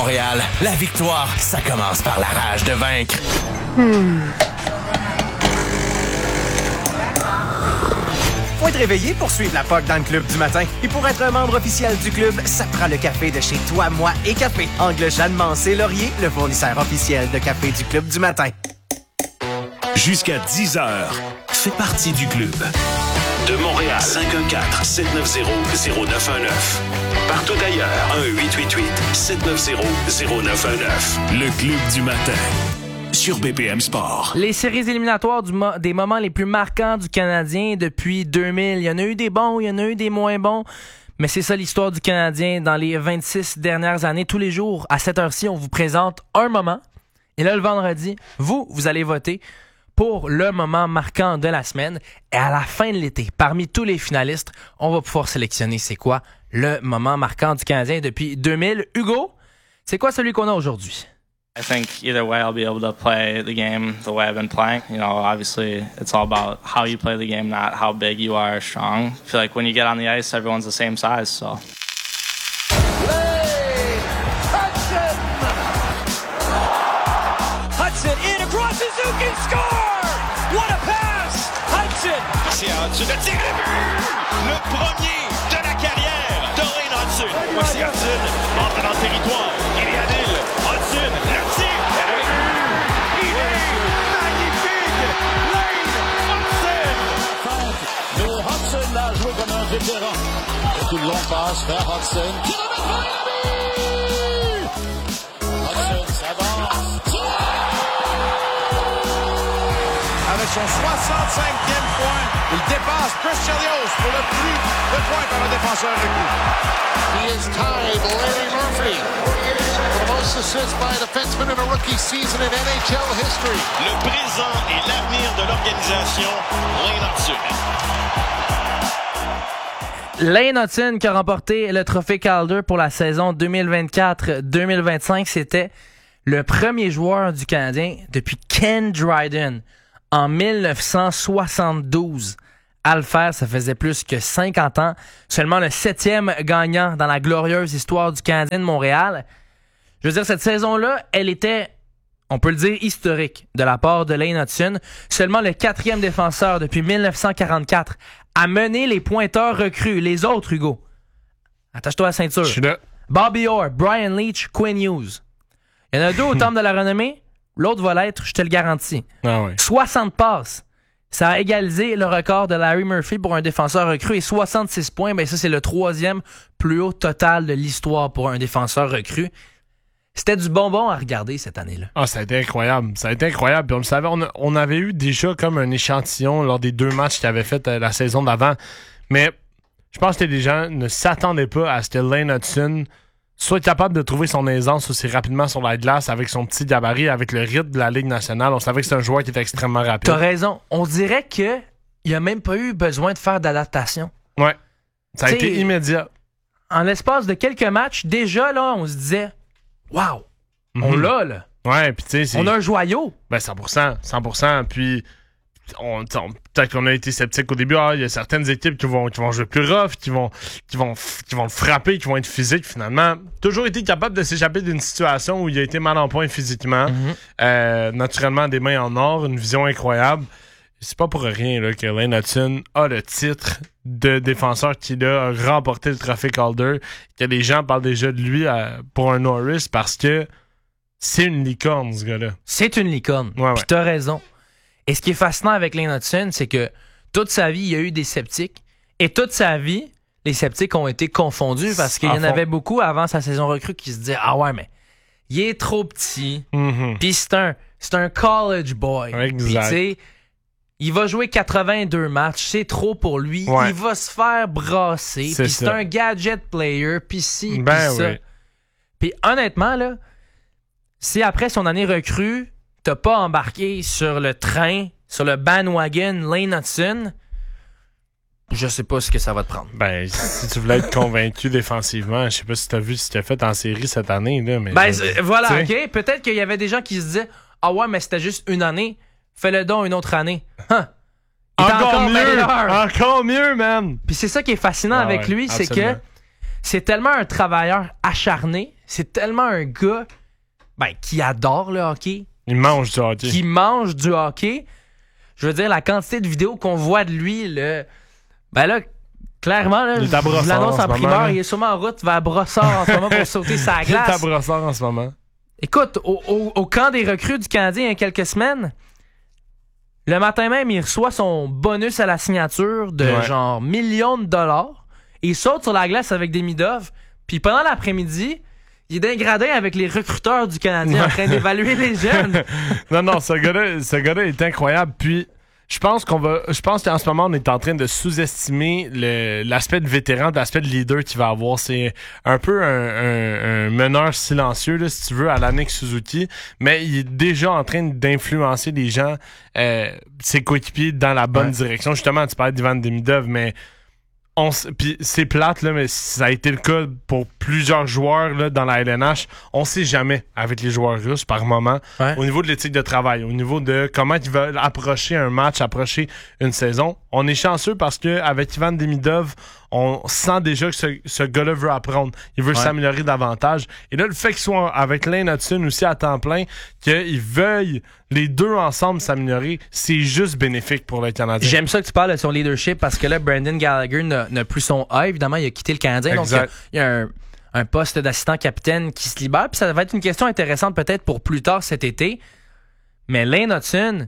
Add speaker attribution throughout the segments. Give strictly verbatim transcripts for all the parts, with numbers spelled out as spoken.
Speaker 1: Montréal, la victoire, ça commence par la rage de vaincre.
Speaker 2: Hmm. Faut être réveillé pour suivre la P O C dans le club du matin. Et pour être un membre officiel du club, ça prend le café de chez Toi, Moi et Café. Angle Jeanne Mancé Laurier, le fournisseur officiel de café du club du matin.
Speaker 3: Jusqu'à dix heures, fais partie du club. De Montréal, cinq un quatre, sept neuf zéro, zéro neuf un neuf. Partout ailleurs, un huit huit huit, sept neuf zéro, zéro neuf un neuf. Le club du matin. Sur B P M Sport.
Speaker 4: Les séries éliminatoires du mo- des moments les plus marquants du Canadien depuis deux mille. Il y en a eu des bons, il y en a eu des moins bons. Mais c'est ça l'histoire du Canadien dans les vingt-six dernières années. Tous les jours, à cette heure-ci, on vous présente un moment. Et là, le vendredi, vous, vous allez voter pour le moment marquant de la semaine. Et à la fin de l'été, parmi tous les finalistes, on va pouvoir sélectionner c'est quoi le moment marquant du Canadien depuis deux mille. Hugo, c'est quoi celui qu'on a aujourd'hui?
Speaker 5: I think either way I'll be able to play the game the way I've been playing. You know, obviously it's all about how you play the game, not how big you are or strong. I feel like when you get on the ice, everyone's the same size, so.
Speaker 6: Ray Hudson! Hudson in across Suzuki, score! What a pass! Hudson!
Speaker 7: C'est Hudson, le tir de but! Le premier de la carrière de Lane Hudson. Voici Hudson, entre dans le territoire. Il est à Lille. Hudson, le tir de but! Il est magnifique! Lane Hudson!
Speaker 8: Mais Hudson l'a joué comme un vétéran. C'est une longue passe vers Hudson. Qui remet devant le but! Hudson s'avance.
Speaker 9: Avec son soixante-cinquième point, il dépasse Chris Chelios pour le plus de points par un défenseur recru.
Speaker 8: He is tied Larry Murphy for the most assists by a defenseman in a rookie season in N H L history.
Speaker 7: Le présent et l'avenir de l'organisation, Lane Hudson.
Speaker 4: Lane Hudson qui a remporté le trophée Calder pour la saison deux mille vingt-quatre deux mille vingt-cinq. C'était le premier joueur du Canadien depuis Ken Dryden en dix-neuf cent soixante-douze. À le faire, ça faisait plus que cinquante ans. Seulement le septième gagnant dans la glorieuse histoire du Canadien de Montréal. Je veux dire, cette saison-là, elle était, on peut le dire, historique de la part de Lane Hudson. Seulement le quatrième défenseur depuis dix-neuf cent quarante-quatre à mener les pointeurs recrues. Les autres, Hugo. Attache-toi à la ceinture.
Speaker 10: Je suis là.
Speaker 4: Bobby Orr, Brian Leetch, Quinn Hughes. Il y en a deux au temple de la renommée. L'autre va l'être, je te le garantis.
Speaker 10: Ah ouais.
Speaker 4: soixante passes. Ça a égalisé le record de Larry Murphy pour un défenseur recru. Et soixante-six points, ben ça, c'est le troisième plus haut total de l'histoire pour un défenseur recru. C'était du bonbon à regarder cette année-là.
Speaker 10: Ah, ça a été incroyable. Ça a été incroyable. Puis on le savait, on, a, on avait eu déjà comme un échantillon lors des deux matchs qu'il avait fait euh, la saison d'avant. Mais je pense que les gens ne s'attendaient pas à ce que Lane Hudson soit capable de trouver son aisance aussi rapidement sur la glace avec son petit gabarit, avec le rythme de la Ligue nationale. On savait que c'est un joueur qui était extrêmement rapide.
Speaker 4: T'as raison. On dirait que il a même pas eu besoin de faire d'adaptation.
Speaker 10: Ouais. Ça a
Speaker 4: T'sais,
Speaker 10: été immédiat.
Speaker 4: En l'espace de quelques matchs, déjà, là, on se disait « Wow! Mm-hmm. On l'a, là! »
Speaker 10: Ouais, puis tu sais...
Speaker 4: On a un joyau!
Speaker 10: Ben, cent pour cent. cent pour cent. Puis... On, on, peut-être qu'on a été sceptique au début. Ah, il y a certaines équipes qui vont, qui vont jouer plus rough, qui vont, qui, vont, qui vont le frapper, qui vont être physiques. Finalement, toujours été capable de s'échapper d'une situation où il a été mal en point physiquement. Mm-hmm. Euh, naturellement, des mains en or, une vision incroyable. C'est pas pour rien là, que Lane Hudson a le titre de défenseur qu'il a remporté le trophée Calder, que les gens parlent déjà de lui à, pour un Norris parce que c'est une licorne, ce gars-là.
Speaker 4: C'est une licorne.
Speaker 10: Ouais,
Speaker 4: Puis
Speaker 10: ouais.
Speaker 4: t'as raison. Et ce qui est fascinant avec Lane Hudson, c'est que toute sa vie, il y a eu des sceptiques. Et toute sa vie, les sceptiques ont été confondus parce qu'il y en avait beaucoup avant sa saison recrue qui se disaient « Ah ouais, mais il est trop petit.
Speaker 10: Mm-hmm.
Speaker 4: Puis c'est un, c'est un college boy.
Speaker 10: Exact.
Speaker 4: Puis tu sais, il va jouer quatre-vingt-deux matchs. C'est trop pour lui.
Speaker 10: Ouais.
Speaker 4: Il va se faire brasser.
Speaker 10: C'est
Speaker 4: Puis c'est
Speaker 10: ça.
Speaker 4: un gadget player. Puis ci,
Speaker 10: Ben
Speaker 4: puis ça.
Speaker 10: oui.
Speaker 4: Puis honnêtement, là, si après son année recrue, t'as pas embarqué sur le train, sur le bandwagon Lane Hudson, je sais pas ce que ça va te prendre.
Speaker 10: Ben, si tu voulais être convaincu défensivement, je sais pas si t'as vu ce qu'il a fait en série cette année, là, mais...
Speaker 4: Ben, euh, voilà,
Speaker 10: t'sais.
Speaker 4: OK. Peut-être qu'il y avait des gens qui se disaient « Ah ouais, mais c'était juste une année. Fais-le donc une autre année. Huh. »
Speaker 10: Encore, encore mieux!
Speaker 4: meilleur.
Speaker 10: Encore mieux, man!
Speaker 4: Puis c'est ça qui est fascinant
Speaker 10: Ah
Speaker 4: avec
Speaker 10: ouais,
Speaker 4: lui, c'est
Speaker 10: absolument.
Speaker 4: que c'est tellement un travailleur acharné, c'est tellement un gars ben, qui adore le hockey.
Speaker 10: Il mange du hockey.
Speaker 4: Qui mange du hockey. Je veux dire, la quantité de vidéos qu'on voit de lui, le... ben là, clairement, là,
Speaker 10: il est à
Speaker 4: je l'annonce en, en primeur,
Speaker 10: moment,
Speaker 4: il est sûrement en route vers Brossard en ce moment pour sauter sa glace.
Speaker 10: Il est à Brossard en ce moment.
Speaker 4: Écoute, au, au, au camp des recrues du Canadien il y a quelques semaines, le matin même, il reçoit son bonus à la signature de ouais. genre millions de dollars. Il saute sur la glace avec Demidov. Puis pendant l'après-midi, il est d'un gradin avec les recruteurs du Canadien ouais. en train d'évaluer les jeunes.
Speaker 10: non, non, ce gars-là, ce gars-là est incroyable. Puis je pense qu'on va. Je pense qu'en ce moment, on est en train de sous-estimer le, l'aspect de vétéran, l'aspect de leader qu'il va avoir. C'est un peu un, un, un meneur silencieux, là, si tu veux, à l'Annick Suzuki, mais il est déjà en train d'influencer les gens, euh, ses coéquipiers, dans la bonne ouais. direction. Justement, tu parlais d'Ivan Demidov, mais on puis c'est plate, là, mais ça a été le cas pour plusieurs joueurs là, dans la L N H. On sait jamais avec les joueurs russes par moment, ouais. au niveau de l'éthique de travail, au niveau de comment ils veulent approcher un match, approcher une saison. On est chanceux parce que avec Ivan Demidov, on sent déjà que ce, ce gars-là veut apprendre. Il veut ouais. s'améliorer davantage. Et là, le fait qu'il soit avec Lane Hutson aussi à temps plein, qu'ils veuillent les deux ensemble s'améliorer, c'est juste bénéfique pour le Canadien.
Speaker 4: J'aime ça que tu parles de son leadership parce que là, Brendan Gallagher n'a, n'a plus son A. Évidemment, il a quitté le Canadien.
Speaker 10: Exact.
Speaker 4: Donc, il y a, il y a un, un poste d'assistant capitaine qui se libère. Puis ça va être une question intéressante peut-être pour plus tard cet été. Mais Lane Hutson,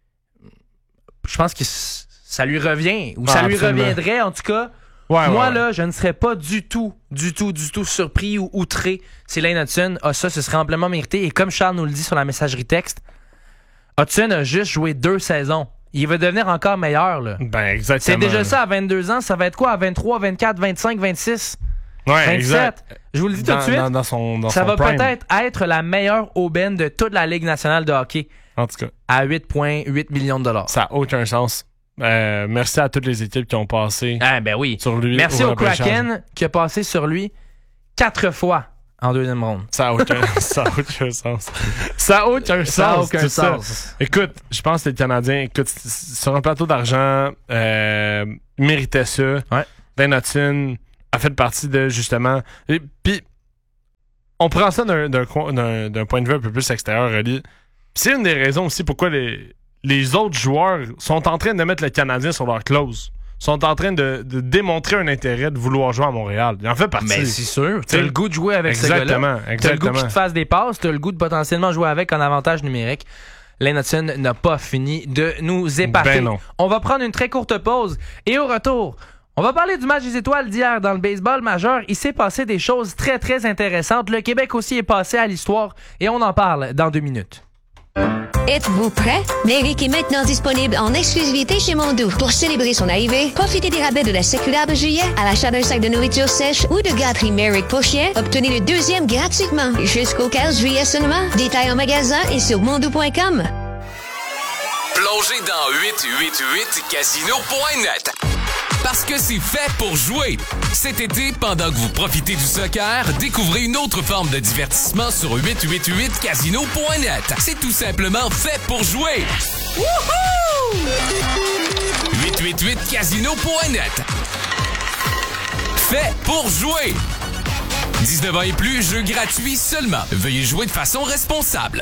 Speaker 4: je pense que ça lui revient. Ou ah, ça lui absolument. reviendrait, en tout cas. Ouais, Moi, ouais, là, ouais. je ne serais pas du tout, du tout, du tout surpris ou outré si Lane Hutson a ça. Ce serait amplement mérité. Et comme Charles nous le dit sur la messagerie texte, Hutson a juste joué deux saisons. Il va devenir encore meilleur, là.
Speaker 10: Ben, exactement.
Speaker 4: C'est déjà ça à vingt-deux ans. Ça va être quoi à vingt-trois, vingt-quatre, vingt-cinq, vingt-six,
Speaker 10: ouais,
Speaker 4: vingt-sept?
Speaker 10: Exact.
Speaker 4: Je vous le dis
Speaker 10: dans,
Speaker 4: tout de suite.
Speaker 10: Dans, dans son, dans
Speaker 4: ça
Speaker 10: son
Speaker 4: va
Speaker 10: prime.
Speaker 4: peut-être être la meilleure aubaine de toute la Ligue nationale de hockey.
Speaker 10: En tout cas.
Speaker 4: À huit virgule huit millions de dollars.
Speaker 10: Ça n'a aucun sens. Euh, merci à toutes les équipes qui ont passé
Speaker 4: ah, ben oui.
Speaker 10: sur lui.
Speaker 4: Merci au Kraken qui a passé sur lui quatre fois en deuxième ronde.
Speaker 10: Ça n'a aucun, ça a aucun sens. Ça n'a aucun sens.
Speaker 4: Ça a aucun sens.
Speaker 10: Ça. Écoute, je pense que les Canadiens, écoute, sur un plateau d'argent, euh, méritaient ça.
Speaker 4: Ouais.
Speaker 10: Lane Hutson a fait partie de, justement... Puis, on prend ça d'un, d'un, d'un, d'un point de vue un peu plus extérieur, Oli. C'est une des raisons aussi pourquoi les... les autres joueurs sont en train de mettre le Canadien sur leur clause. Sont en train de, de démontrer un intérêt de vouloir jouer à Montréal. Il en fait partie.
Speaker 4: Mais c'est sûr. T'as le goût de jouer avec
Speaker 10: exactement,
Speaker 4: ce gars-là.
Speaker 10: Exactement.
Speaker 4: T'as le goût qu'il te fasse des passes. T'as le goût de potentiellement jouer avec en avantage numérique. Lane Hutson n'a pas fini de nous épater.
Speaker 10: Ben non.
Speaker 4: On va prendre une très courte pause. Et au retour, on va parler du match des étoiles d'hier dans le baseball majeur. Il s'est passé des choses très, très intéressantes. Le Québec aussi est passé à l'histoire. Et on en parle dans deux minutes.
Speaker 11: Êtes-vous prêt? Méric est maintenant disponible en exclusivité chez Mondou. Pour célébrer son arrivée, profitez des rabais de la séculaire de juillet à l'achat d'un sac de nourriture sèche ou de gâterie Méric pour chien. Obtenez le deuxième gratuitement jusqu'au quinze juillet seulement. Détails en magasin et sur mondou point com.
Speaker 12: Plongez dans huit cent quatre-vingt-huit casino point net. Parce que c'est fait pour jouer. Cet été, pendant que vous profitez du soccer, découvrez une autre forme de divertissement sur huit cent quatre-vingt-huit casino point net. C'est tout simplement fait pour jouer. Wouhou! huit cent quatre-vingt-huit casino point net. Fait pour jouer. dix-neuf ans et plus, jeu gratuit seulement. Veuillez jouer de façon responsable.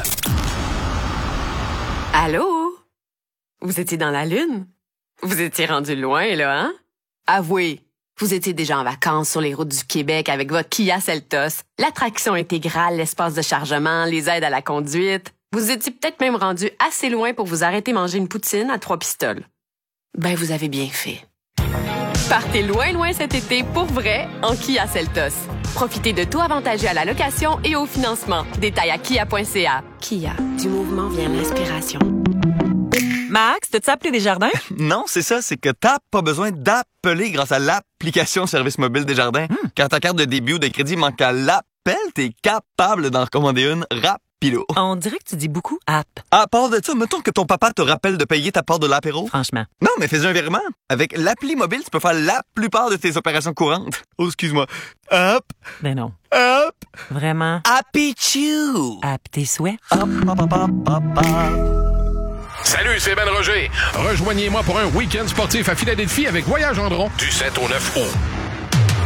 Speaker 13: Allô? Vous étiez dans la Lune? Vous étiez rendu loin, là, hein? Avouez, vous étiez déjà en vacances sur les routes du Québec avec votre Kia Seltos, l'attraction intégrale, l'espace de chargement, les aides à la conduite. Vous étiez peut-être même rendu assez loin pour vous arrêter manger une poutine à trois pistoles. Ben, vous avez bien fait. Partez loin, loin cet été pour vrai en Kia Seltos. Profitez de tout avantageux à la location et au financement. Détails à kia point c a. Kia, du mouvement vient l'inspiration.
Speaker 14: Max, t'as-tu appelé Desjardins?
Speaker 15: Non, c'est ça, c'est que t'as pas besoin d'appeler grâce à l'application Service mobile Desjardins. Hmm. Quand ta carte de débit ou de crédit manque à l'appel, t'es capable d'en recommander une rapido.
Speaker 14: On dirait que tu dis beaucoup app.
Speaker 15: À part de ça, mettons que ton papa te rappelle de payer ta part de l'apéro.
Speaker 14: Franchement.
Speaker 15: Non, mais fais un virement. Avec l'appli mobile, tu peux faire la plupart de tes opérations courantes. Oh, excuse-moi. Hop.
Speaker 14: Ben non.
Speaker 15: Hop.
Speaker 14: Vraiment.
Speaker 15: Happy Chew.
Speaker 14: App tes souhaits.
Speaker 15: Hop, hop, hop, hop, hop, hop.
Speaker 16: Salut, c'est Ben Roger. Rejoignez-moi pour un week-end sportif à Philadelphie avec Voyage Gendron du sept au neuf août.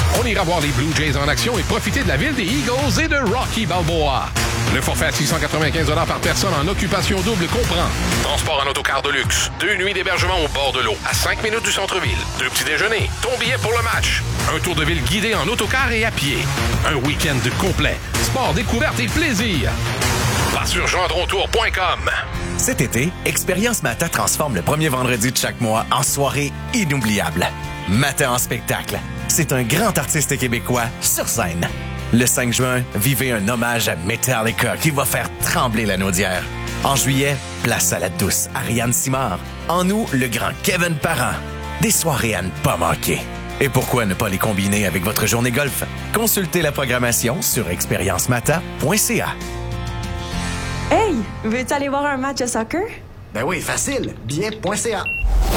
Speaker 16: On ira voir les Blue Jays en action et profiter de la ville des Eagles et de Rocky Balboa. Le forfait à six cent quatre-vingt-quinze dollars par personne en occupation double comprend transport en autocar de luxe, deux nuits d'hébergement au bord de l'eau, à cinq minutes du centre-ville, deux petits déjeuners, ton billet pour le match, un tour de ville guidé en autocar et à pied, un week-end complet, sport, découverte et plaisir. Va sur gendrontour point com.
Speaker 1: Cet été, Expérience Mata transforme le premier vendredi de chaque mois en soirée inoubliable. Mata en spectacle. C'est un grand artiste québécois sur scène. Le cinq juin, vivez un hommage à Metallica qui va faire trembler la Naudière. En juillet, place à la douce Ariane Simard. En août, le grand Kevin Parent. Des soirées à ne pas manquer. Et pourquoi ne pas les combiner avec votre journée golf? Consultez la programmation sur expérience mata point c a.
Speaker 17: Hey, veux-tu aller voir un match de soccer?
Speaker 18: Ben oui, facile. billet point c a.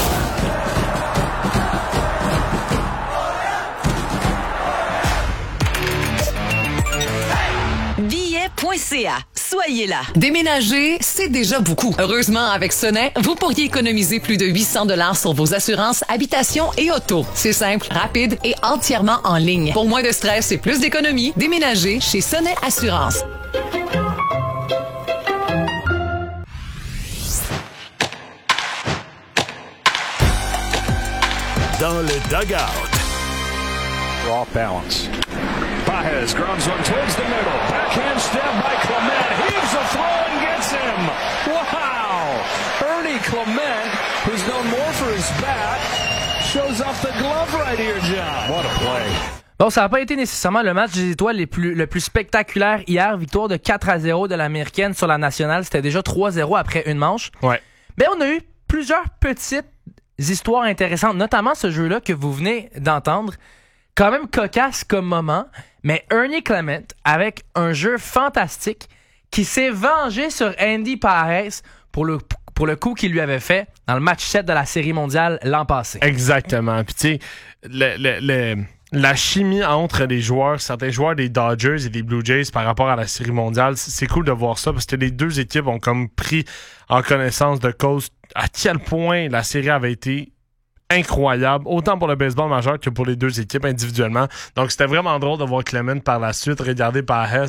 Speaker 19: billet point c a. Soyez là. Déménager, c'est déjà beaucoup. Heureusement, avec Sonnet, vous pourriez économiser plus de huit cents dollars sur vos assurances habitation et auto. C'est simple, rapide et entièrement en ligne. Pour moins de stress et plus d'économie, déménagez chez Sonnet Assurance.
Speaker 3: Dans le dugout.
Speaker 9: Off balance. Baez grounds one towards the middle. Backhand stab by Clement. Heaves a throw and gets him. Wow! Ernie Clement, who's known more for his bat, shows off the glove right here, John. What a play.
Speaker 4: Bon, ça n'a pas été nécessairement le match des étoiles les plus, le plus spectaculaire hier. Victoire de quatre à zéro de l'Américaine sur la nationale. C'était déjà trois zéro après une manche.
Speaker 10: Ouais.
Speaker 4: Mais on a eu plusieurs petites histoires intéressantes, notamment ce jeu-là que vous venez d'entendre. Quand même cocasse comme moment, mais Ernie Clement avec un jeu fantastique qui s'est vengé sur Andy Paez pour le, pour le coup qu'il lui avait fait dans le match sept de la Série mondiale l'an passé.
Speaker 10: Exactement. Puis tu sais, le, le, le, la chimie entre les joueurs, certains joueurs des Dodgers et des Blue Jays par rapport à la Série mondiale, c'est cool de voir ça parce que les deux équipes ont comme pris en connaissance de cause à quel point la série avait été incroyable, autant pour le baseball majeur que pour les deux équipes individuellement. Donc, c'était vraiment drôle de voir Clement par la suite regarder Paez